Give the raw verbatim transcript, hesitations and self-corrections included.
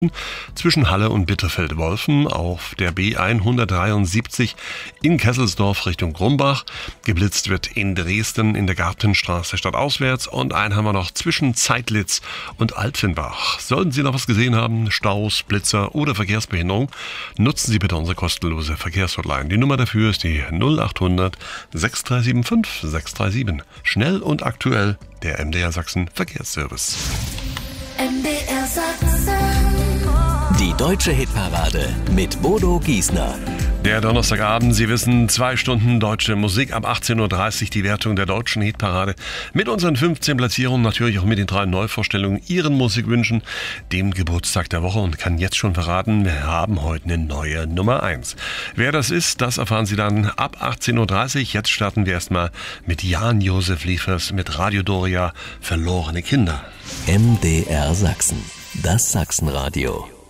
zwischen Halle und Bitterfeld-Wolfen auf der B hundertdreiundsiebzig in Kesselsdorf Richtung Grumbach. Geblitzt wird in Dresden in der Gartenstraße stadtauswärts und einen haben wir noch zwischen Zeitlitz und Alpfenbach. Sollten Sie noch was gesehen haben, Staus, Blitzer oder Verkehrsbehinderung, nutzen Sie bitte unsere kostenlose Verkehrshotline. Die Nummer dafür ist die null achthundert sechs drei sieben fünf sechs drei sieben. Schnell und aktuell der M D R Sachsen Verkehrsservice. M D R Sachsen. Die deutsche Hitparade mit Bodo Giesner. Der Donnerstagabend, Sie wissen, zwei Stunden deutsche Musik ab achtzehn Uhr dreißig, die Wertung der deutschen Hitparade. Mit unseren fünfzehn Platzierungen, natürlich auch mit den drei Neuvorstellungen, Ihren Musikwünschen, dem Geburtstag der Woche und kann jetzt schon verraten, wir haben heute eine neue Nummer eins. Wer das ist, das erfahren Sie dann ab achtzehn Uhr dreißig. Jetzt starten wir erstmal mit Jan-Josef Liefers mit Radio Doria, Verlorene Kinder. M D R Sachsen, das Sachsenradio.